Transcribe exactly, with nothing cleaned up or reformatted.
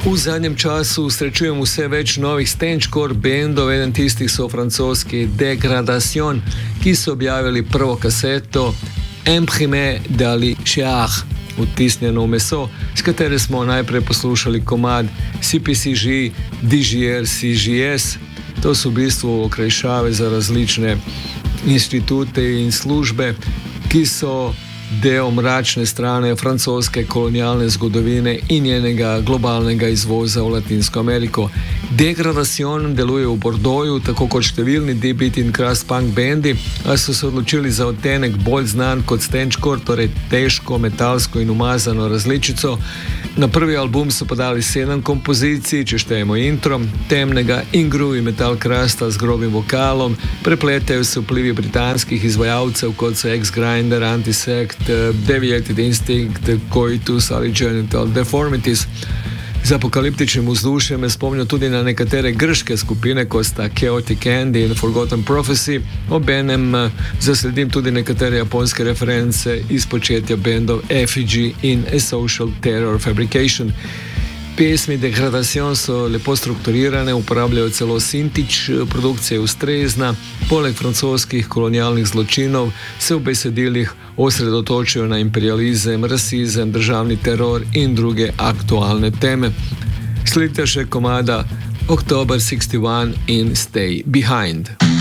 V zadnjem času srečujem vse več novih stenčkor bendov, eden tistih so francoski Degradation, ki so objavili prvo kaseto Imprimé dans le chair, vtisnjeno v meso, s katere smo najprej poslušali komad C P C G, D G R C G S. To so v bistvu okrajšave za različne inštitute in službe, ki so del mračne strane francoske kolonialne zgodovine in njenega globalnega izvoza v Latinsko Ameriko. Degradation deluje v Bordeauxu, tako kot številni deep-beat in crust punk bendi, a so se odločili za odtenek bolj znan kot stenčkor, torej težko, metalsko in umazano različico. Na prvi album so podali sedem kompozicij, če štejemo intro, temnega in groovy metal crusta z grobim vokalom, prepletajo se vplivi britanskih izvajalcev, kot so X-Grinder, Antisect, Deviated Instinct, Coitus ali Genital Deformities. Z apokaliptičnim vzdušjem me spomnijo tudi na nekatere grške skupine, kot sta Chaotic Candy in Forgotten Prophecy, obenem zasledim tudi nekatere japonske reference iz početja bendov Effigy in A Social Terror Fabrication. Pesmi Degradation so lepo strukturirane, uporabljajo celo sintič, produkcija je ustrezna, poleg francoskih kolonialnih zločinov se v besedilih osredotočajo na imperializem, rasizem, državni teror in druge aktualne teme. Sledite še komada October šestdeset ena in Stay Behind.